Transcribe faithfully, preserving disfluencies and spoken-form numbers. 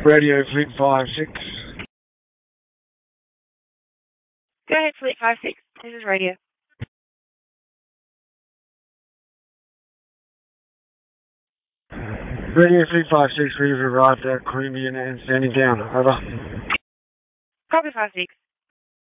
Radio Fleet five six. Go ahead, Fleet five six. This is radio. Radio Fleet five six, we've arrived at Caribbean and standing down. Over. Copy five six.